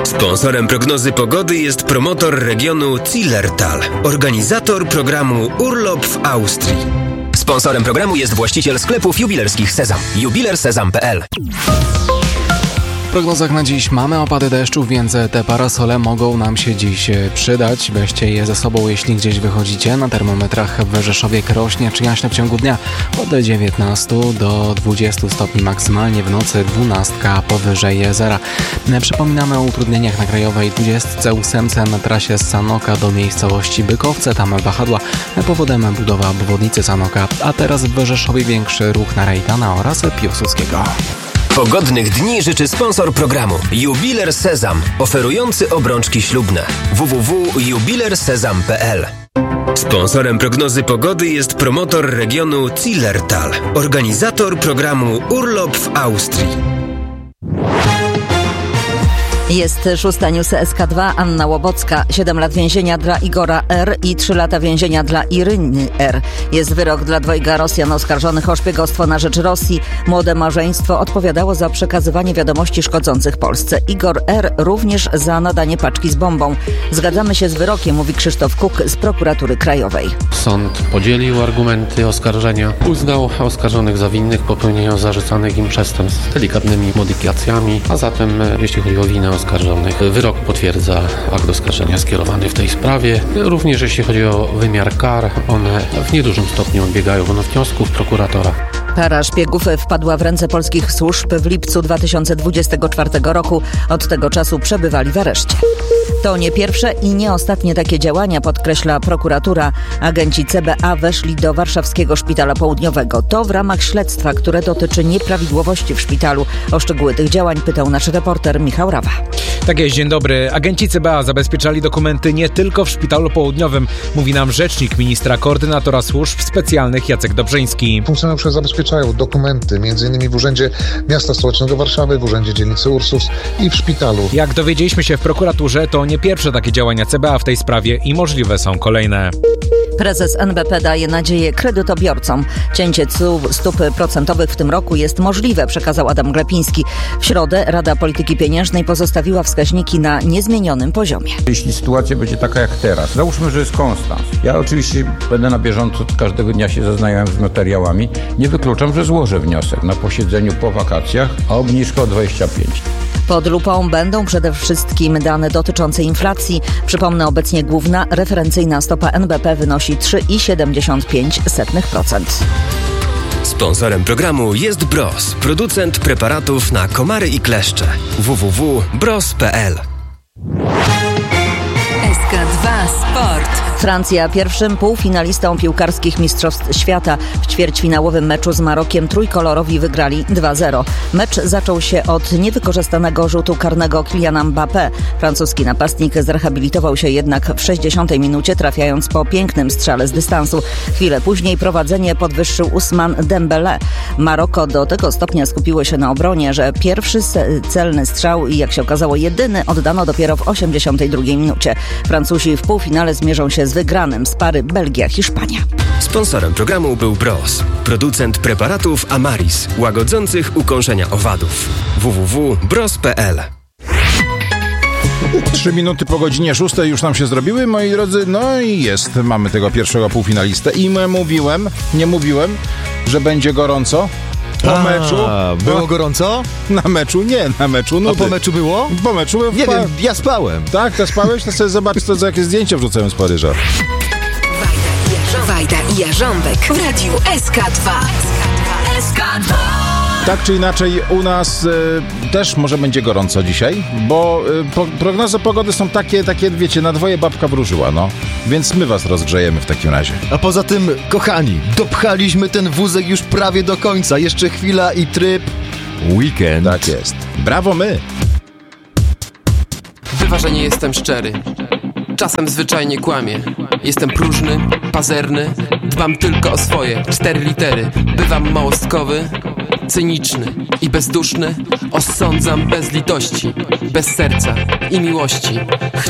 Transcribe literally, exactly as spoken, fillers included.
Sponsorem prognozy pogody jest promotor regionu Zillertal, organizator programu Urlop w Austrii. Sponsorem programu jest właściciel sklepów jubilerskich Sezam. jubiler sezam kropka p l. W prognozach na dziś mamy opady deszczów, więc te parasole mogą nam się dziś przydać. Weźcie je ze sobą, jeśli gdzieś wychodzicie. Na termometrach w Rzeszowie, Krośnie czy Jaśle w ciągu dnia od dziewiętnastu do dwudziestu stopni maksymalnie, w nocy dwunastka powyżej zera. Przypominamy o utrudnieniach na krajowej dwudziestce ósemce na trasie z Sanoka do miejscowości Bykowce. Tam wahadła, powodem budowa obwodnicy Sanoka. A teraz w Rzeszowie większy ruch na Rejtana oraz Piłsudskiego. Pogodnych dni życzy sponsor programu Jubiler Sezam, oferujący obrączki ślubne. w w w kropka jubiler sezam kropka p l. Sponsorem prognozy pogody jest promotor regionu Zillertal, organizator programu Urlop w Austrii. Jest szósta News S K dwa, Anna Łobocka. siedem lat więzienia dla Igora R. i trzy lata więzienia dla Iryny R. Jest wyrok dla dwojga Rosjan oskarżonych o szpiegostwo na rzecz Rosji. Młode małżeństwo odpowiadało za przekazywanie wiadomości szkodzących Polsce. Igor R. również za nadanie paczki z bombą. Zgadzamy się z wyrokiem, mówi Krzysztof Kuk z Prokuratury Krajowej. Sąd podzielił argumenty oskarżenia, uznał oskarżonych za winnych popełnienia zarzucanych im przestępstw z delikatnymi modyfikacjami, a zatem jeśli chodzi o winę oskarżonych, wyrok potwierdza akt oskarżenia skierowany w tej sprawie. Również jeśli chodzi o wymiar kar, one w niedużym stopniu odbiegają od wniosków prokuratora. Para szpiegów wpadła w ręce polskich służb w lipcu dwa tysiące dwudziestego czwartego roku. Od tego czasu przebywali w areszcie. To nie pierwsze i nie ostatnie takie działania, podkreśla prokuratura. Agenci C B A weszli do warszawskiego szpitala południowego. To w ramach śledztwa, które dotyczy nieprawidłowości w szpitalu. O szczegóły tych działań pytał nasz reporter Michał Rawa. Tak jest, dzień dobry. Agenci C B A zabezpieczali dokumenty nie tylko w szpitalu południowym, mówi nam rzecznik ministra koordynatora służb specjalnych Jacek Dobrzyński. Funkcjonariusze zabezpieczają dokumenty m.in. w Urzędzie Miasta Stołecznego Warszawy, w Urzędzie Dzielnicy Ursus i w szpitalu. Jak dowiedzieliśmy się w prokuraturze, to nie pierwsze takie działania C B A w tej sprawie i możliwe są kolejne. Prezes N B P daje nadzieję kredytobiorcom. Cięcie stóp procentowych w tym roku jest możliwe, przekazał Adam Glepiński. W środę Rada Polityki Pieniężnej pozostawiła wskaźniki na niezmienionym poziomie. Jeśli sytuacja będzie taka jak teraz, załóżmy, że jest konstans. Ja oczywiście będę na bieżąco każdego dnia się zaznajomym z materiałami. Nie wykluczam, że złożę wniosek na posiedzeniu po wakacjach o obniżkę o dwadzieścia pięć. Pod lupą będą przede wszystkim dane dotyczące inflacji. Przypomnę, obecnie główna referencyjna stopa N B P wynosi trzy przecinek siedemdziesiąt pięć procent. Sponsorem programu jest Bros, producent preparatów na komary i kleszcze. w w w kropka bros kropka p l. S K dwa Sport. Francja pierwszym półfinalistą piłkarskich Mistrzostw Świata. W ćwierćfinałowym meczu z Marokiem trójkolorowi wygrali dwa zero. Mecz zaczął się od niewykorzystanego rzutu karnego Kyliana Mbappé. Francuski napastnik zrehabilitował się jednak w sześćdziesiątej minucie, trafiając po pięknym strzale z dystansu. Chwilę później prowadzenie podwyższył Ousmane Dembélé. Maroko do tego stopnia skupiło się na obronie, że pierwszy celny strzał i jak się okazało jedyny oddano dopiero w osiemdziesiątej drugiej minucie. Francuzi w półfinale zmierzą się z wygranym z pary Belgia-Hiszpania. Sponsorem programu był Bros, producent preparatów Amaris, łagodzących ukąszenia owadów. w w w kropka bros kropka p l. Trzy minuty po godzinie szóstej już nam się zrobiły, moi drodzy. No i jest, mamy tego pierwszego półfinalistę. I my mówiłem, nie mówiłem, że będzie gorąco. Po A, meczu. Było no, gorąco? Na meczu nie, na meczu nudy. A po meczu było? Po meczu Nie wpa- wiem, ja spałem. Tak, to spałeś? To sobie zobacz, to jakie zdjęcia wrzucają z Paryża. Wajda i Jarząbek w radiu S K dwa. S K dwa. Tak czy inaczej u nas y, też może będzie gorąco dzisiaj, bo y, po, prognozy pogody są takie, takie, wiecie, na dwoje babka wróżyła, no. Więc my was rozgrzejemy w takim razie. A poza tym, kochani, dopchaliśmy ten wózek już prawie do końca. Jeszcze chwila i tryb weekend. Tak jest. Brawo my! Bywa, że nie jestem szczery. Czasem zwyczajnie kłamię. Jestem próżny, pazerny, dbam tylko o swoje cztery litery. Bywam małostkowy, cyniczny i bezduszny. Osądzam bez litości, bez serca i miłości.